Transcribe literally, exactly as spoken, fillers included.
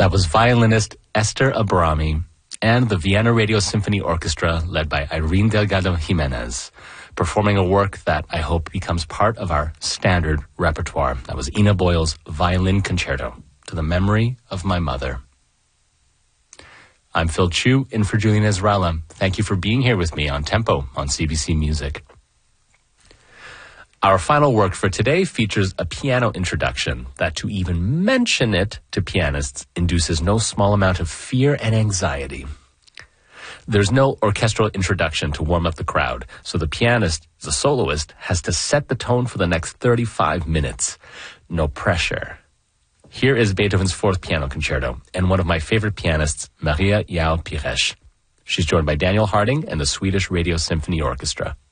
That was violinist Esther Abrami and the Vienna Radio Symphony Orchestra led by Irene Delgado Jimenez, performing a work that I hope becomes part of our standard repertoire. That was Ina Boyle's Violin Concerto, to the memory of my mother. I'm Phil Chu, in for Julian Ezralla. Thank you for being here with me on Tempo on C B C Music. Our final work for today features a piano introduction that, to even mention it to pianists, induces no small amount of fear and anxiety. There's no orchestral introduction to warm up the crowd, so the pianist, the soloist, has to set the tone for the next thirty-five minutes. No pressure. Here is Beethoven's Fourth Piano Concerto, and one of my favorite pianists, Maria João Pires. She's joined by Daniel Harding and the Swedish Radio Symphony Orchestra.